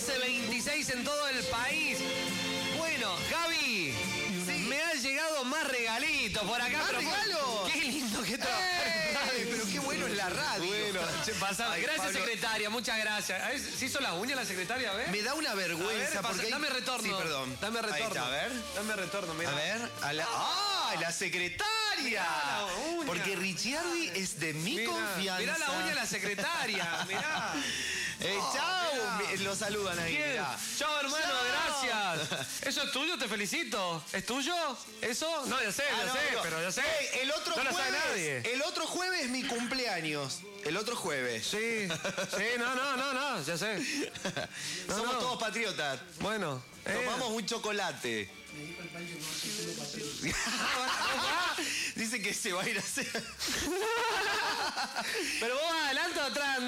11:26 en todo el país. Bueno, Javi, me han llegado más regalitos por acá. ¿Más regalos? Qué lindo que Pero qué bueno es la radio. Bueno, Ay, gracias, Pablo. secretaria, muchas gracias. A ver, ¿se hizo las uñas la secretaria? A ver. Me da una vergüenza porque hay- dame retorno. Sí, perdón. Dame retorno. Ahí está, a ver. Dame retorno, mira. A ver, la secretaria. Mirá la uña. Porque Ricciardi es de mi confianza. Mirá la uña de la secretaria, mirá. Chao. mirá. Lo saludan ahí. Bien. Mirá. Chao, hermano, Chao. gracias. ¿Eso es tuyo? Te felicito. ¿Es tuyo? ¿Eso? No, ya sé, No, pero ya sé. El otro no lo jueves. sabe nadie. El otro jueves es mi cumpleaños. El otro jueves. Sí, no, ya sé. No, Somos no. todos patriotas. Bueno. Tomamos un chocolate. Dice que se va a ir a hacer. Pero vos adelante o atrás.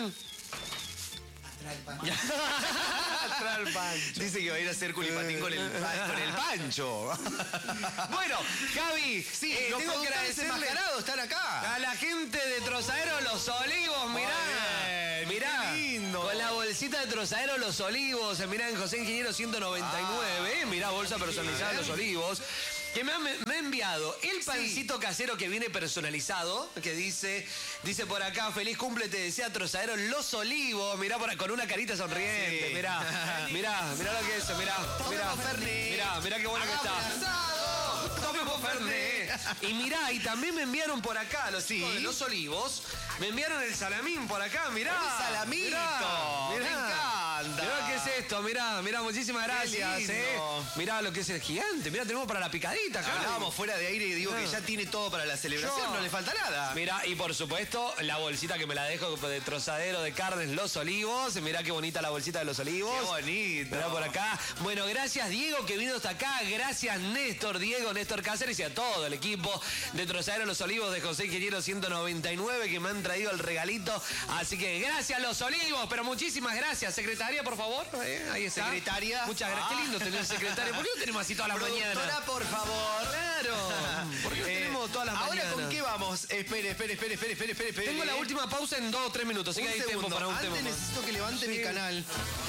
Atrás el pancho. Dice que va a ir a hacer culipatín con el pancho. Bueno, Javi, Sí, tengo los que productores agradecerle enmascarados están acá. a la gente de Trozadero Los Olivos, mirá. Bien, Mirá. qué lindo. Con la bolsita de Trozadero Los Olivos, mirá en José Ingeniero 199, mirá, bolsa personalizada de Los Olivos. Que me ha enviado el pancito casero que viene personalizado, que dice por acá, feliz cumple, te desea Trozadero Los Olivos, mirá con una carita sonriente, Sí. mirá lo que es eso, mirá qué bueno que está. Tomemos Fernet. Y mirá, y también me enviaron por acá los chicos de Los Olivos, me enviaron el salamín por acá, mirá. ¡Un salamito! Me encanta. Mirá qué es esto, mirá, muchísimas gracias, lindo. Mirá lo que es el gigante, mirá, tenemos para la picadita, Javi. Hablábamos fuera de aire y digo que ya tiene todo para la celebración, no le falta nada. Mirá, y por supuesto, la bolsita que me la dejo de Trozadero de Carnes Los Olivos. Mirá qué bonita la bolsita de Los Olivos. Qué bonito. Mirá por acá. Bueno, gracias Diego que vino hasta acá. Gracias Néstor Cáceres y a todo el equipo de Trozadero Los Olivos de José Ingeniero 199 que me han traído el regalito. Así que gracias Los Olivos, pero muchísimas gracias. Secretaria, por favor. Ahí está. Secretaria. Muchas gracias. Qué lindo tener secretaria. ¿Por qué no tenemos así todas las Productora, mañanas? por favor. Claro. ¿Por qué no tenemos todas las Ahora, mañanas? ¿con qué vamos? Espere. Tengo la última pausa en 2 o 3 minutos, así Un que hay tiempo segundo. para un Antes tema más. necesito que levante mi canal.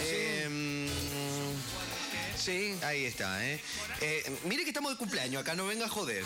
Sí. Ahí está, mire que estamos de cumpleaños acá, no venga a joder.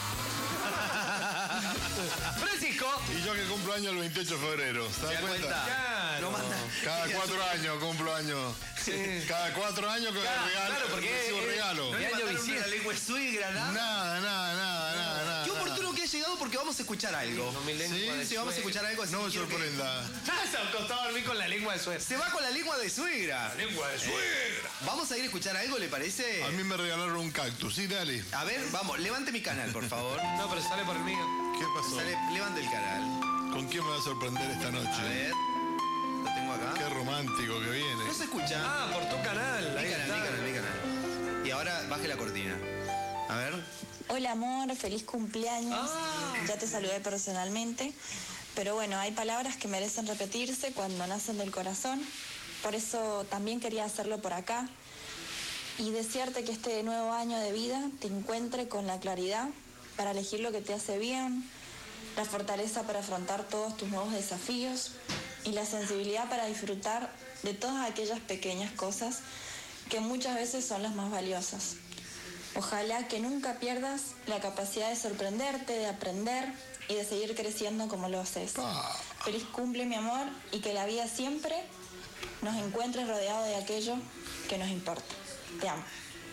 Francisco. Y yo que cumplo año el 28 de febrero, ¿se da cuenta? Claro. No manda. Cada 4 años cumplo años. Cada 4 años que regalo, claro, porque recibo regalo. ¿De año bisiesto? La lengua es suegra, nada. Nada. Qué oportuno que ha llegado porque vamos a escuchar algo. No, mi lengua de Sí, vamos a escuchar algo así. No me quiero que- sorprenda. Se acostaba a dormir con la lengua de suerte. Se va con la lengua de suegra. Lengua de suegra. Vamos a ir a escuchar algo, ¿le parece? A mí me regalaron un cactus, sí, dale. A ver, vamos, levante mi canal, por favor. No, pero sale por el mío. ¿Qué pasó? Levante el canal. ¿Con quién me va a sorprender esta A noche? ver. Lo tengo acá. Qué romántico que viene. No se escucha. Ah, por tu canal. Mi Ahí canal. está. Y ahora baje la cortina. A ver. Hola amor, feliz cumpleaños. Ya te saludé personalmente, pero bueno, hay palabras que merecen repetirse cuando nacen del corazón. Por eso también quería hacerlo por acá y desearte que este nuevo año de vida te encuentre con la claridad para elegir lo que te hace bien, la fortaleza para afrontar todos tus nuevos desafíos y la sensibilidad para disfrutar de todas aquellas pequeñas cosas que muchas veces son las más valiosas. Ojalá que nunca pierdas la capacidad de sorprenderte, de aprender y de seguir creciendo como lo haces. Feliz cumple, mi amor, y que la vida siempre nos encuentre rodeado de aquello que nos importa. Te amo.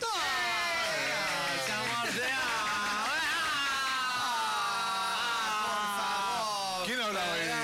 ¿Quién hablaba ahí?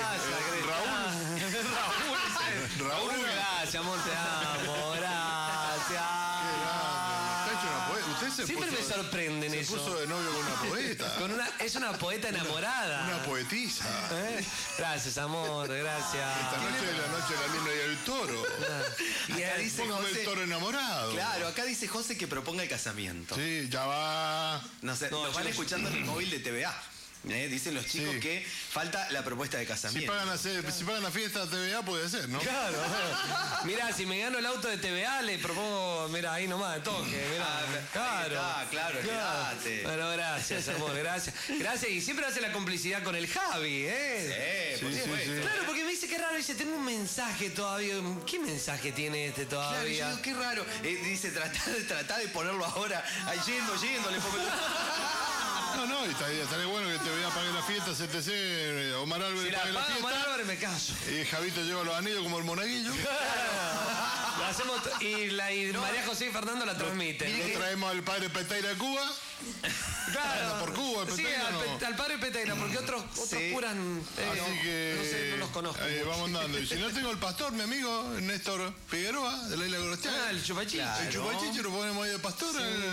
Raúl. Gracias, amor, te amo. Gracias. Está hecho una poeta. Usted se Siempre puso, me sorprenden se eso. puso de novio con una poeta. Es una poeta enamorada. Una poetisa. Gracias, amor, gracias. Esta noche es la noche de la luna y el toro. Y acá dice Póngame el José. toro enamorado. Claro, acá dice José que proponga el casamiento. Sí, ya va. No sé, No, nos van yo- escuchando en el móvil de TVA. Dicen los chicos Sí. que falta la propuesta de Si casamiento. pagan la fiesta de TVA puede ser, ¿no? Claro. Mirá, si me gano el auto de TVA, le propongo, mira, ahí nomás, de toque. Mirá, claro. Claro, olvidate. Bueno, gracias, amor, gracias. Gracias, y siempre hace la complicidad con el Javi, ¿eh? Por Sí, supuesto. sí. Claro, porque me dice, qué raro, dice, tengo un mensaje todavía. ¿Qué mensaje tiene este Claro, yo todavía? digo, qué raro. Dice, tratá de ponerlo ahora. Ahí yendo, le pongo... No, y estaría bueno que te voy a pagar la fiesta, CTC, Omar Álvarez Si la pague la paga fiesta. Omar Álvarez, me caso. Y Javito lleva los anillos como el monaguillo. Lo hacemos y María José y Fernando la transmiten. Lo traemos al padre Peteira a Cuba. Claro. Anda por Cuba, el Sí, Peteira, ¿no? al padre Peteira, porque otros curan. Así que no sé, no los conozco. vamos andando. Y si no tengo el pastor, mi amigo Néstor Figueroa, de la Isla Gorostiaga. El chupachichi. El chupachichi lo ponemos ahí de pastor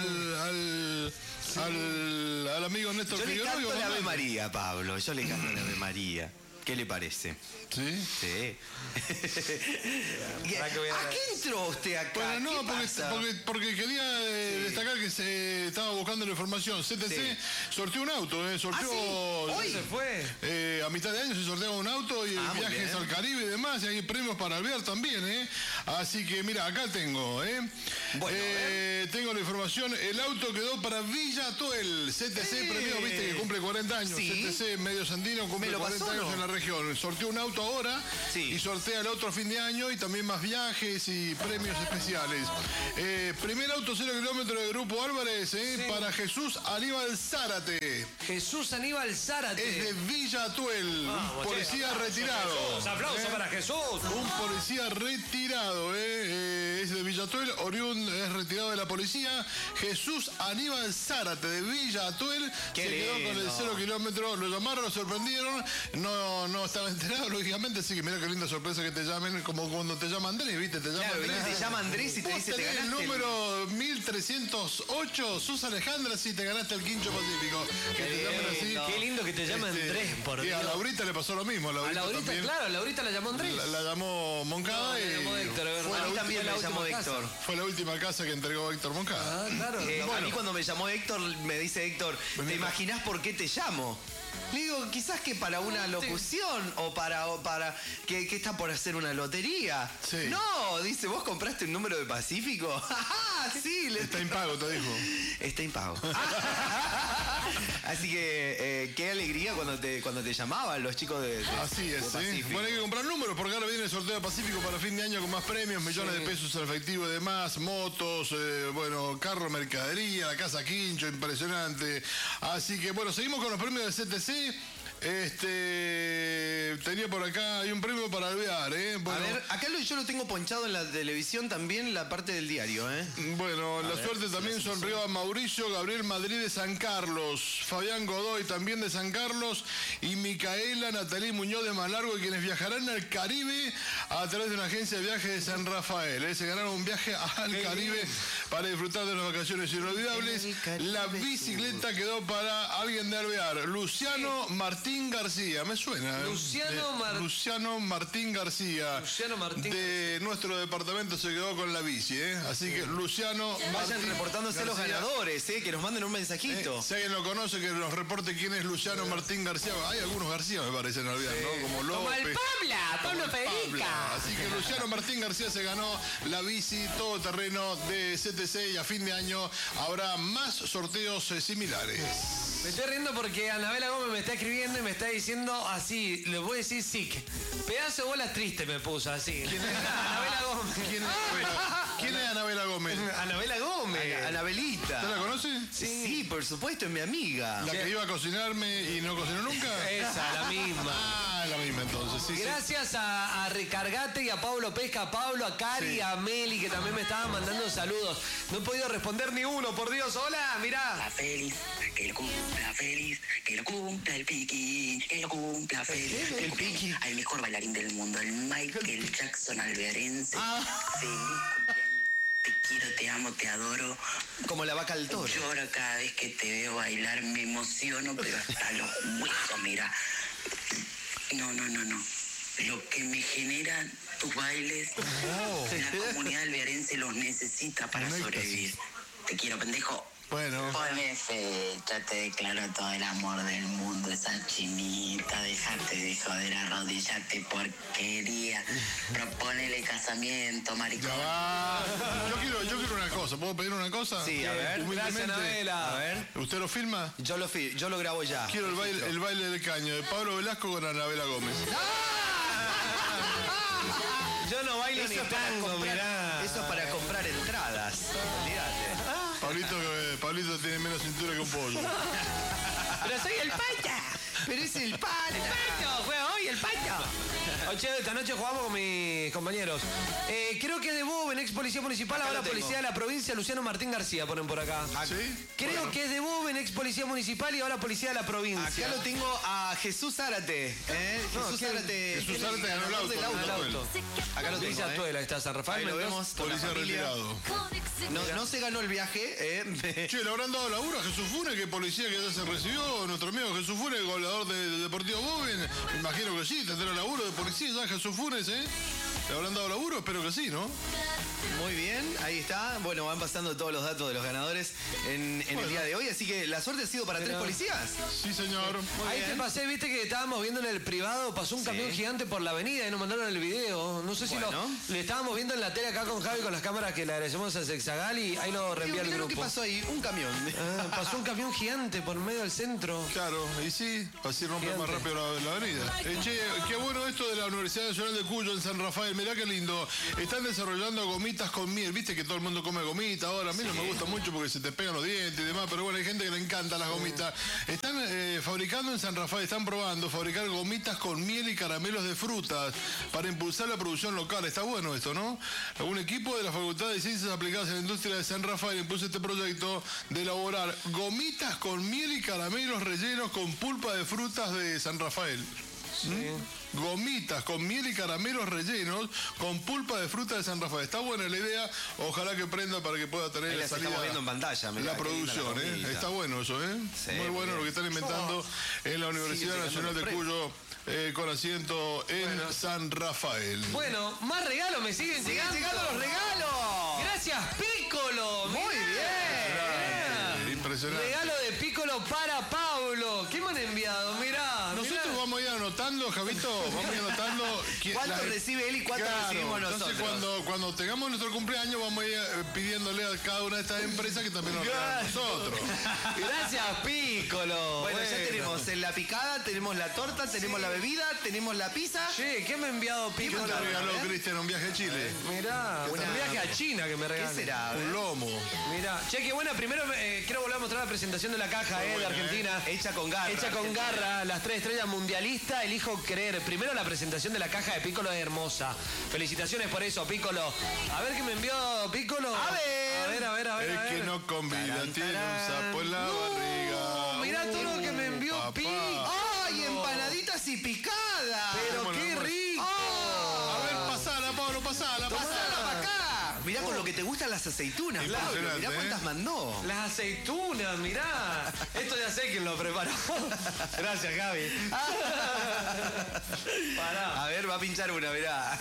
al amigo Néstor Yo le Figueroa. canto y la Ave vamos María, Pablo. Yo le canto la Ave María. ¿Qué le parece? ¿Sí? Sí. ¿Para qué voy a ¿A ver? qué entró usted acá? Bueno, no, ¿Qué pasa? porque quería destacar que se estaba buscando la información. CTC Sí. sorteó un auto, sorteó... ¿Hoy? Se fue. A mitad de año se sortea un auto y muy viajes bien. al Caribe y demás, y hay premios para alvear también, Así que mira, acá tengo, Bueno, tengo la información. El auto quedó para Villa Atuel. CTC premio, viste que cumple 40 años. Sí. CTC Medio Sandino cumple ¿Me lo 40 pasó, años no? en la región. Sorteó un auto ahora Sí. y sortea el otro a fin de año y también más viajes y premios especiales. Primer auto 0 kilómetros de Grupo Álvarez para Jesús Aníbal Zárate. Jesús Aníbal Zárate. Es de Villa Atuel, un policía retirado. Aplauso para Jesús. Un policía retirado, es de Villa Atuel, oriundo, es retirado de la policía. Jesús Aníbal Zárate de Villa Atuel Qué se quedó con el lindo. 0 kilómetros. Lo llamaron, lo sorprendieron. No estaba enterado, lógicamente. Así que mira qué linda sorpresa que te llamen, como cuando te llama Andrés, ¿viste? Te llama Claro, Andrés. ¿viste? Te llama Andrés y te Vos dice, te tenés el ganaste el- número 1308, Sus Alejandra, sí, te ganaste el Quincho Pacífico. Que te llamen así. Qué lindo que te llama Andrés, por Y a Dios. Laurita le pasó lo mismo. A Laurita, también. claro, Laurita la llamó Andrés. La llamó Moncada No, y la llamó Héctor, es verdad. fue, A la mí última, también me llamó última Héctor. fue la última casa que entregó Héctor Moncada. Ah, claro. A mí cuando me llamó Héctor, me dice Héctor, ¿te imaginás por qué te llamo? Le digo, quizás que para una locución o para que está por hacer una lotería. Sí. No, dice, ¿vos compraste un número de Pacífico? Ajá, sí. Está impago, te dijo. Está impago. Así que qué alegría cuando te llamaban los chicos de Así es, de Pacífico. Bueno, hay que comprar números porque ahora viene el sorteo de Pacífico para fin de año con más premios, millones de pesos en efectivo y demás, motos, carro, mercadería, la casa Quincho, impresionante. Así que bueno, seguimos con los premios de CTC. Tenía por acá, hay un premio para alvear, Bueno, A ver, acá yo lo tengo ponchado en la televisión también, la parte del diario, Bueno, la suerte también sonrió a Mauricio Gabriel Madrid de San Carlos, Fabián Godoy también de San Carlos y Micaela Natalí Muñoz de Malargo, quienes viajarán al Caribe a través de una agencia de viajes de San Rafael. Se ganaron un viaje al Caribe para disfrutar de las vacaciones inolvidables. La bicicleta quedó para alguien de Alvear, Luciano Martín García. Me suena. Luciano Martín García. Luciano Martín de nuestro departamento se quedó con la bici, Así que Luciano Vayan Martín reportándose los García. ganadores, que nos manden un mensajito. Si alguien lo conoce, que nos reporte quién es Luciano Martín García. Hay algunos García, me parece, en Alvear, ¿no? Como López. Como el Pablo Como el Federica. Así que Luciano Martín García se ganó la bici todoterreno de CTC y a fin de año habrá más sorteos similares. Me estoy riendo porque Anabela Gómez me está escribiendo y me está diciendo así, le voy a decir sick. Pedazo de bola triste me puso así. Anabela Gómez. ¿Quién es Anabela Gómez? Anabela Gómez. Anabelita. ¿Usted la conoce? Sí, por supuesto, es mi amiga. ¿La que iba a cocinarme y no cocinó nunca? Esa, la misma. Ah, la misma entonces, sí. Gracias a Recargate y a Pablo Pesca, a Pablo, a Cari, a Meli, que también me estaban mandando saludos. No he podido responder ni uno, por Dios. Hola, mirá. La feliz, que lo cumpla feliz, que lo cumpla el Piqui, que lo cumpla feliz. El Piqui. Al mejor bailarín del mundo, el Michael Jackson alvearense. Feliz cumpleaños. Te quiero, te amo, te adoro. Como la vaca al toro. Lloro cada vez que te veo bailar, me emociono, pero hasta los huesos, mira. No. Lo que me generan tus bailes, la comunidad alvearense los necesita para sobrevivir. Te quiero, pendejo. Bueno. Ponme fecha, te declaro todo el amor del mundo, esa chinita, déjate de joder, arrodillate, porquería, proponele casamiento, maricón. Ya va. Yo quiero una cosa. ¿Puedo pedir una cosa? Sí, a ver. Humildemente. Gracias, Anabela. A ver. ¿Usted lo filma? Yo lo grabo ya. Quiero el baile del caño de Pablo Velasco con Anabela Gómez. no bailo Eso ni es para tango, comprar- mirá. Eso es para comprar entradas. Olvídate. Pablito tiene menos cintura que un pollo. Pero soy el Pacha. Pero es el pan. El Pacho, juega hoy el Pacho. Oye, esta noche jugamos con mis compañeros. Creo que de Boven, ex policía municipal, Acá ahora lo tengo. policía de la provincia, Luciano Martín García, ponen por acá. ¿Sí? Creo que es de Boven, ex policía municipal y ahora policía de la provincia. Acá lo tengo a Jesús Zárate. No, Jesús ¿quién? Zárate. Jesús Zárate ganó el auto, del ganó el auto. Acá lo Dice tengo. Atuela, está San Rafael. Ahí lo Mendoza. vemos con la Policía familia. retirado. No se ganó el viaje. Che, ¿le habrán dado laburo a Jesús Funes, que policía que ya se recibió? Nuestro amigo Jesús Funes, goleador de Deportivo Boven. Me imagino que sí, tendrá laburo de policía ya Jesús Funes, ¿eh? ¿Le habrán dado laburo? Espero que sí, ¿no? Muy bien, ahí está. Bueno, van pasando todos los datos de los ganadores en el día de hoy. Así que la suerte ha sido para 3 policías. Sí, señor. Ahí te pasé, viste que estábamos viendo en el privado, pasó un camión gigante por la avenida y nos mandaron el video. No sé si Bueno. lo estábamos viendo en la tele acá con Javi con las cámaras que le agradecemos a Sexagal y ahí lo reenvía al Digo, grupo. ¿qué pasó ahí? Un camión. Pasó un camión gigante por medio del centro. Claro, y sí, así rompe Gigante. más rápido la avenida. Che, qué bueno esto de la Universidad Nacional de Cuyo en San Rafael. Mirá qué lindo. Están desarrollando gomitas con miel. Viste que todo el mundo come gomita ahora. A mí no me gusta mucho porque se te pegan los dientes y demás. Pero bueno, hay gente que le encanta las gomitas. Están fabricando en San Rafael, están probando fabricar gomitas con miel y caramelos de frutas para impulsar la producción local. Está bueno esto, ¿no? Un equipo de la Facultad de Ciencias Aplicadas en la Industria de San Rafael impulsa este proyecto de elaborar gomitas con miel y caramelos rellenos con pulpa de frutas de San Rafael. Gomitas con miel y caramelos rellenos con pulpa de fruta de San Rafael. Está buena la idea. Ojalá que prenda para que pueda tener Ahí la las salida. estamos viendo en pantalla. Mirá, La qué linda producción, la gomita. Está bueno eso, Sí, muy bueno bien. lo que están inventando en la Universidad Sigue Nacional de llegando los Cuyo, con asiento en San Rafael. Bueno, más regalos me siguen ¡Siguen llegando los regalos! Gracias, Piccolo. Muy bien. Impresionante. Regalo de Piccolo para Pablo. ¿Qué me han enviado? Mirá. Nosotros mirá. vamos a ir anotando, Javito, vamos a ir anotando. ¿Cuánto recibe él y cuánto recibimos nosotros? Entonces, cuando tengamos nuestro cumpleaños, vamos a ir pidiéndole a cada una de estas empresas que también nos regalen a nosotros. Gracias, Piccolo. Bueno, ya tenemos en la picada, tenemos la torta, tenemos la bebida, tenemos la pizza. Che, ¿qué me ha enviado ¿Qué Piccolo? te regaló Cristian un viaje a Chile? Mirá, un viaje a China que me ¿Qué regaló. será? Un lomo. Mirá, che, qué buena. Primero quiero volver a mostrar la presentación de la caja de buena, Argentina. Hecha con garra. Hecha con Argentina. garra, las 3 estrellas mundialista, elijo creer. Primero la presentación de la caja de Piccolo es hermosa. Felicitaciones por eso, Piccolo. A ver qué me envió Piccolo. A ver. A ver. El a que ver. no convida Tarán, tiene un tarán. sapo en la barriga. Mirá todo lo que me envió papá. Piccolo. ¡Ay, empanaditas y picadas! Pero Bueno, qué bueno. rico. A ver, pasala, Pablo, pasala. ¡Pasala para acá! Mirá con lo que te gustan las aceitunas, Pablo. Impresionante, Mirá cuántas mandó. Las aceitunas, mirá. Esto ya sé quién lo preparó. Gracias, Gaby. Pará. A ver, va a pinchar una, mirá.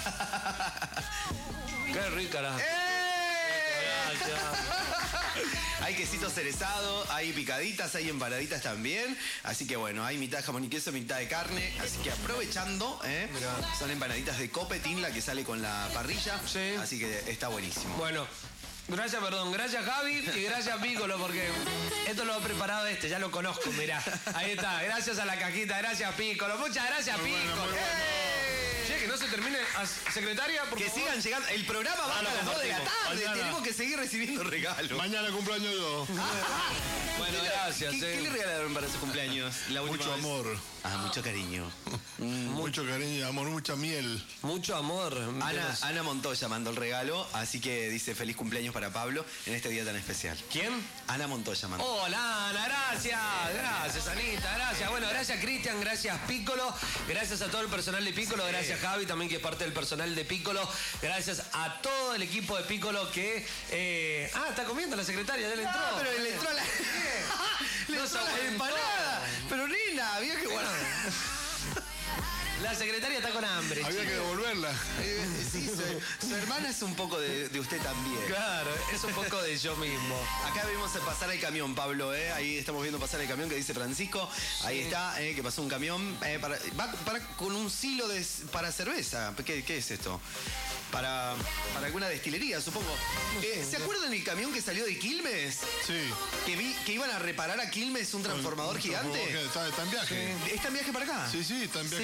Qué rica la. Gracias. Hay quesito cerezado, hay picaditas, hay empanaditas también. Así que bueno, hay mitad de jamón y queso, mitad de carne. Así que aprovechando, son empanaditas de copetín, la que sale con la parrilla. Sí. Así que está buenísimo. Bueno, gracias Javi y gracias Piccolo porque esto lo he preparado ya lo conozco, mirá. Ahí está, gracias a la cajita, gracias Piccolo, muchas gracias Muy bueno, Piccolo. muy bueno. Che, que no se termine, secretaria, por Que favor. sigan llegando. El programa va Ah, lo hasta las 2 de la compartimos. tarde. Mañana. Tenemos que seguir recibiendo regalos. Mañana cumpleaños yo. Bueno, gracias. ¿Qué le regalaron para su cumpleaños? La última Mucho vez? amor. Ah, mucho cariño. Mucho cariño, amor, mucha miel. Mucho amor. Ana Montoya mandó el regalo, así que dice feliz cumpleaños para Pablo en este día tan especial. ¿Quién? Ana Montoya mandó. Hola Ana, gracias. Gracias Anita, gracias. Bueno, gracias Cristian, gracias Piccolo. Gracias a todo el personal de Piccolo, gracias Javi también que es parte del personal de Piccolo. Gracias a todo el equipo de Piccolo que... está comiendo la secretaria, ya le entró. Pero le entró la... le No entró se la aguantó. empanada. Pero nena, había que guardar. La secretaria está con hambre. Había que devolverla. Sí, su hermana es un poco de usted también. Claro, es un poco de yo mismo. Acá vemos pasar el camión, Pablo, ahí estamos viendo pasar el camión que dice Francisco. Ahí está, que pasó un camión con un silo para cerveza. ¿Qué es esto? Para alguna destilería, supongo. ¿Se acuerdan del camión que salió de Quilmes? Sí. Que iban a reparar a Quilmes un transformador gigante. Está en viaje. ¿Está en viaje para acá? Sí, está en viaje para acá y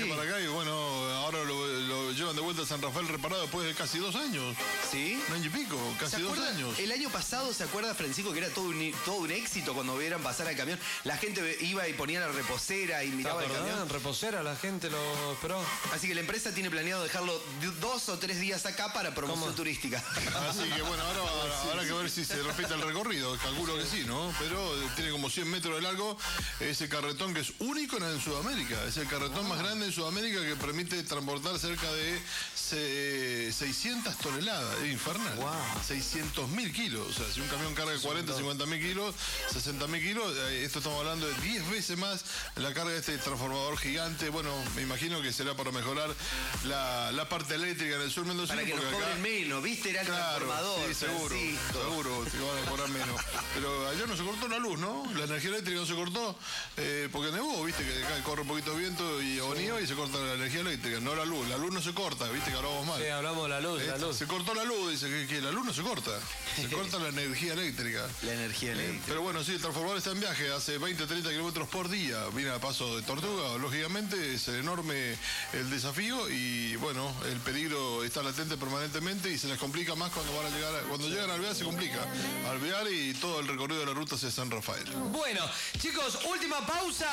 bueno, ahora lo llevan de vuelta a San Rafael reparado después de casi 2 años. ¿Sí? Un año y pico, casi 2 años. El año pasado, ¿se acuerda, Francisco, que era todo un éxito cuando vieran pasar el camión? La gente iba y ponía la reposera y miraba el camión. Reposera, la gente lo esperó. Así que la empresa tiene planeado dejarlo 2 o 3 días acá para promoción turística. Así que bueno, ahora habrá que ver si se repite el recorrido. Calculo que sí, ¿no? Pero tiene como 100 metros de largo ese carretón que es único en Sudamérica. Es el carretón más grande en Sudamérica que permite transportar cerca de 600 toneladas. Es infernal. Wow. 600.000 kilos. O sea, si un camión carga 40, 50.000 kilos, 60.000 kilos, esto estamos hablando de 10 veces más la carga de este transformador gigante. Bueno, me imagino que será para mejorar la parte eléctrica en el sur mendocino. Para que nos cobren menos, ¿viste? Era el transformador. Sí, seguro, te van a cobrar menos. Pero ayer no se cortó la luz, ¿no? La energía eléctrica no se cortó porque nevó, ¿viste? Que acá corre un poquito de viento y nieva y se corta la energía eléctrica, no la luz. La luz no se corta, ¿viste? Que hablamos mal. Sí, hablamos de la luz, Se cortó la luz, dice que la luz no se corta. Se corta la energía eléctrica. La energía eléctrica. Pero bueno, sí, el transformador está en viaje, hace 20, 30 kilómetros por día. Viene a paso de tortuga, lógicamente es enorme el desafío y bueno, el peligro está latente permanentemente y se les complica más cuando llegan a Alvear se complica. Alvear y todo el recorrido de la ruta hacia San Rafael. Bueno, chicos, última pausa.